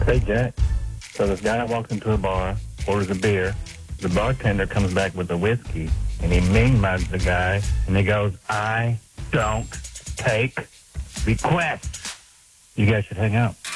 Hey, Jack. So this guy walks into a bar, orders a beer. The bartender comes back with a whiskey, and he mean-mugs the guy, and he goes, "I don't take requests." You guys should hang out.